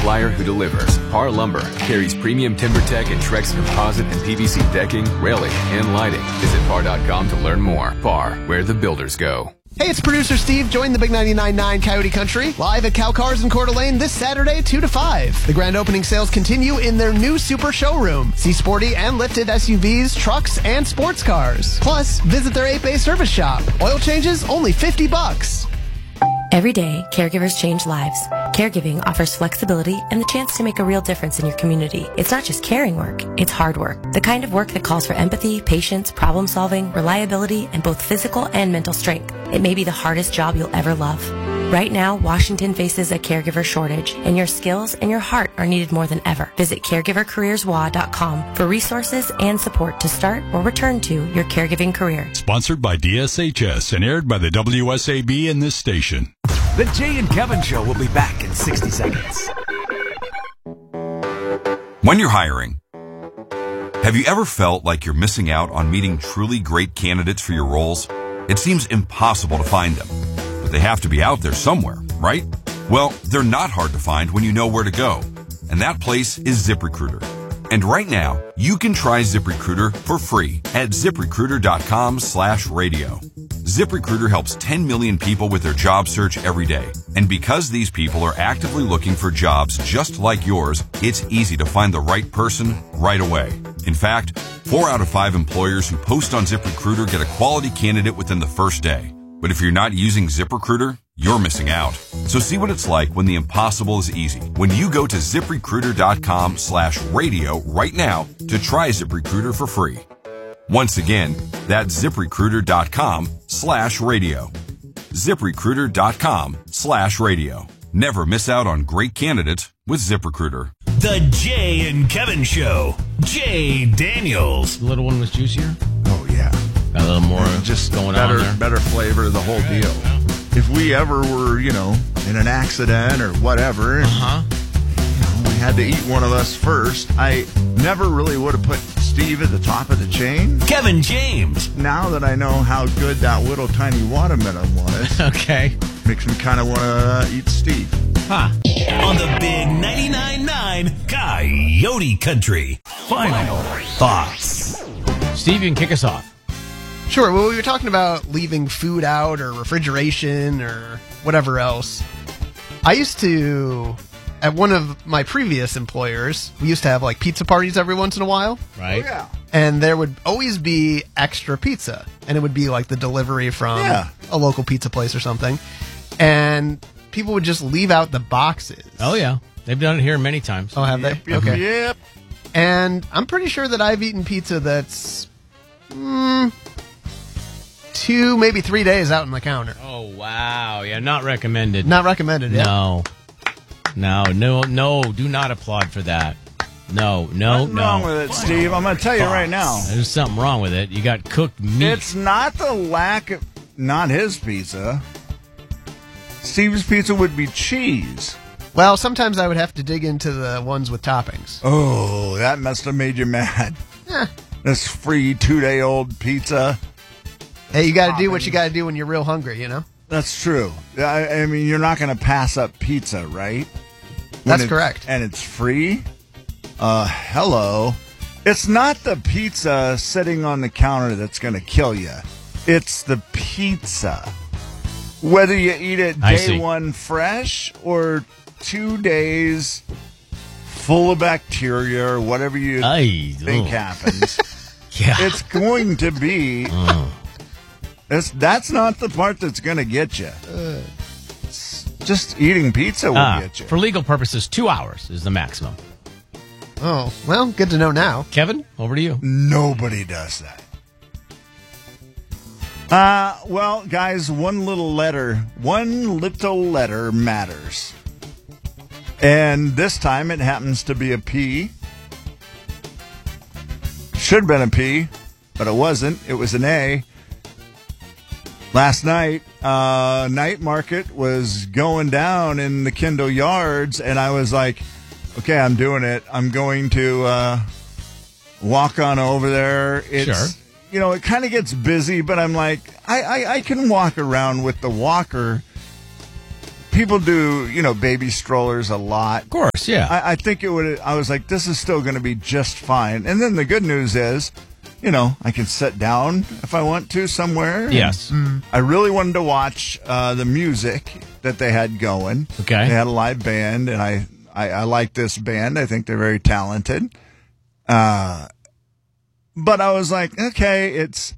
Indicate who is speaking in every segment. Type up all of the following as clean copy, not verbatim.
Speaker 1: supplier who delivers. Par Lumber carries premium TimberTech and Trex composite and PVC decking, railing, and lighting. Visit par.com to learn more. Par, where the builders go.
Speaker 2: Hey, it's producer Steve. Join the Big 99.9 Coyote Country live at Cow Cars in Coeur d'Alene this Saturday, 2 to 5. The grand opening sales continue in their new super showroom. See sporty and lifted SUVs, trucks, and sports cars. Plus, visit their 8-bay service shop. Oil changes, only $50.
Speaker 3: Every day, caregivers change lives. Caregiving offers flexibility and the chance to make a real difference in your community. It's not just caring work, it's hard work. The kind of work that calls for empathy, patience, problem solving, reliability, and both physical and mental strength. It may be the hardest job you'll ever love. Right now, Washington faces a caregiver shortage, and your skills and your heart are needed more than ever. Visit caregivercareerswa.com for resources and support to start or return to your caregiving career.
Speaker 4: Sponsored by DSHS and aired by the WSAB in this station.
Speaker 5: The Jay and Kevin Show will be back in 60 seconds.
Speaker 6: When you're hiring, have you ever felt like you're missing out on meeting truly great candidates for your roles? It seems impossible to find them, but they have to be out there somewhere, right? Well, they're not hard to find when you know where to go, and that place is ZipRecruiter. And right now, you can try ZipRecruiter for free at ZipRecruiter.com/radio. ZipRecruiter helps 10 million people with their job search every day. And because these people are actively looking for jobs just like yours, it's easy to find the right person right away. In fact, 4 out of 5 employers who post on ZipRecruiter get a quality candidate within the first day. But if you're not using ZipRecruiter, you're missing out. So see what it's like when the impossible is easy. When you go to ZipRecruiter.com/radio right now to try ZipRecruiter for free. Once again, that's ZipRecruiter.com/radio. ZipRecruiter.com/radio. Never miss out on great candidates with ZipRecruiter.
Speaker 5: The Jay and Kevin Show. Jay Daniels.
Speaker 7: The little one was juicier?
Speaker 8: Oh, yeah.
Speaker 7: Got a little more
Speaker 8: just
Speaker 7: going
Speaker 8: better,
Speaker 7: on there.
Speaker 8: better flavor, the whole deal. If we ever were, in an accident or whatever, we had to eat one of us first, I never really would have put Steve at the top of the chain.
Speaker 5: Kevin James.
Speaker 8: Now that I know how good that little tiny watermelon was,
Speaker 7: Okay.
Speaker 8: makes me kind of want to eat Steve.
Speaker 7: Huh.
Speaker 5: On the Big 99.9 Coyote Country. Final thoughts.
Speaker 7: Steve, you can kick us off.
Speaker 2: Sure, well, we were talking about leaving food out or refrigeration or whatever else. I used to, at one of my previous employers, we used to have like pizza parties every once in a while.
Speaker 7: Right?
Speaker 8: Oh, yeah.
Speaker 2: And there would always be extra pizza. And it would be like the delivery from a local pizza place or something. And people would just leave out the boxes.
Speaker 7: Oh, yeah. They've done it here many times.
Speaker 2: Oh, have they? Okay.
Speaker 8: Yep.
Speaker 2: And I'm pretty sure that I've eaten pizza that's 2, maybe 3 days out on the counter.
Speaker 7: Oh, wow. Yeah, not recommended.
Speaker 2: Not recommended, yeah.
Speaker 7: No, do not applaud for that. No.
Speaker 8: What's wrong with it, Steve? I'm going to tell you right now.
Speaker 7: There's something wrong with it. You got cooked meat.
Speaker 8: It's not the lack of... Not his pizza. Steve's pizza would be cheese.
Speaker 2: Well, sometimes I would have to dig into the ones with toppings.
Speaker 8: Oh, that must have made you mad. This free 2-day-old pizza.
Speaker 2: Hey, you got to do what you got to do when you're real hungry,
Speaker 8: That's true. I mean, you're not going to pass up pizza, right?
Speaker 2: That's correct.
Speaker 8: And it's free? Hello. It's not the pizza sitting on the counter that's going to kill you. It's the pizza. Whether you eat it day one fresh or 2 days full of bacteria or whatever you think happens, it's going to be... That's not the part that's going to get you. Just eating pizza will get you.
Speaker 7: For legal purposes, 2 hours is the maximum.
Speaker 2: Oh, well, good to know now.
Speaker 7: Kevin, over to you.
Speaker 8: Nobody does that. Well, guys, one little letter matters. And this time it happens to be a P. Should have been a P, but it wasn't. It was an A. Last night, night market was going down in the Kendall Yards, and I was like, okay, I'm doing it. I'm going to walk on over there. It's, it kind of gets busy, but I'm like, I can walk around with the walker people do, baby strollers a lot.
Speaker 7: Of course, yeah.
Speaker 8: I think it would. I was like, this is still going to be just fine. And then the good news is, I can sit down if I want to somewhere.
Speaker 7: Yes.
Speaker 8: I really wanted to watch the music that they had going.
Speaker 7: Okay.
Speaker 8: They had a live band, and I like this band. I think they're very talented. But I was like, okay, it's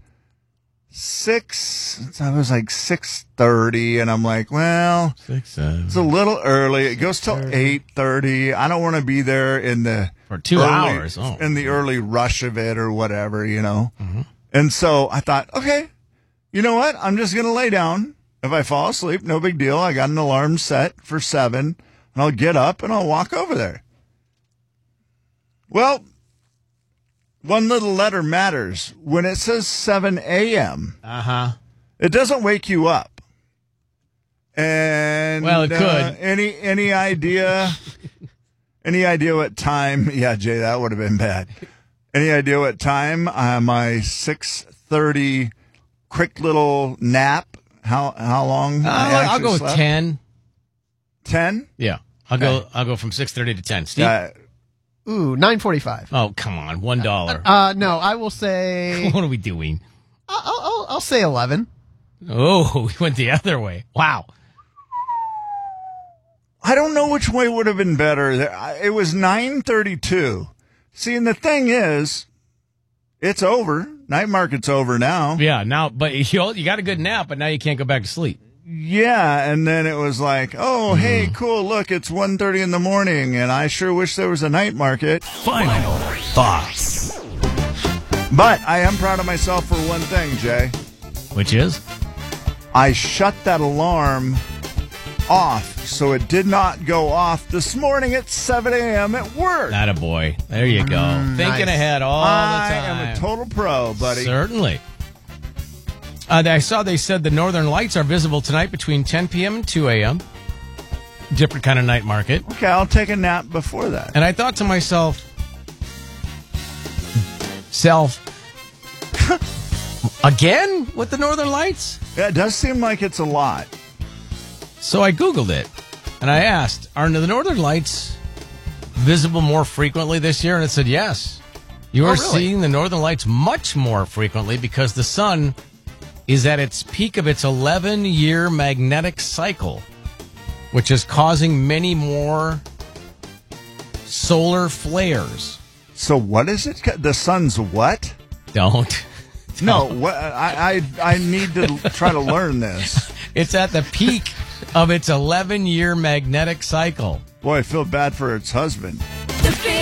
Speaker 8: 6:30, and I'm like, well,
Speaker 7: 6, 7.
Speaker 8: it's a little early. It goes till 8:30. I don't want to be there
Speaker 7: For 2 hours. Oh.
Speaker 8: in the early rush of it or whatever, And so I thought, okay, you know what? I'm just going to lay down. If I fall asleep, no big deal. I got an alarm set for 7, and I'll get up and I'll walk over there. Well, one little letter matters. When it says 7 a.m., it doesn't wake you up. And
Speaker 7: well, it could.
Speaker 8: Any idea? Any idea what time? Yeah, Jay, that would have been bad. Any idea what time my 6:30 quick little nap? How long?
Speaker 7: I'll go with
Speaker 8: slept?
Speaker 7: 10.
Speaker 8: 10?
Speaker 7: Yeah, I'll go from 6:30 to 10. Steve.
Speaker 2: 9:45.
Speaker 7: Oh, come on, $1.
Speaker 2: No, I will say.
Speaker 7: What are we doing?
Speaker 2: I'll say 11.
Speaker 7: Oh, we went the other way. Wow.
Speaker 8: I don't know which way would have been better. It was 9:32. See, and the thing is, it's over. Night market's over now.
Speaker 7: Yeah, now, but you got a good nap, but now you can't go back to sleep.
Speaker 8: Yeah, and then it was like, oh, hey, cool, look, it's 1:30 in the morning, and I sure wish there was a night market.
Speaker 5: Final thoughts.
Speaker 8: But I am proud of myself for one thing, Jay.
Speaker 7: Which is?
Speaker 8: I shut that alarm off, so it did not go off this morning at 7 a.m. at work.
Speaker 7: Attaboy. There you go. Thinking
Speaker 2: nice.
Speaker 7: ahead all the time.
Speaker 8: I am a total pro, buddy.
Speaker 7: Certainly. I saw they said the northern lights are visible tonight between 10 p.m. and 2 a.m. Different kind of night market.
Speaker 8: Okay, I'll take a nap before that.
Speaker 7: And I thought to myself, again with the northern lights?
Speaker 8: Yeah, it does seem like it's a lot.
Speaker 7: So I Googled it, and I asked, are the northern lights visible more frequently this year? And it said yes. You are seeing the northern lights much more frequently because the sun is at its peak of its 11-year magnetic cycle, which is causing many more solar flares.
Speaker 8: So what is it? The sun's what?
Speaker 7: Don't.
Speaker 8: No, what? I need to try to learn this.
Speaker 7: It's at the peak of its 11-year magnetic cycle.
Speaker 8: Boy, I feel bad for its husband.
Speaker 9: The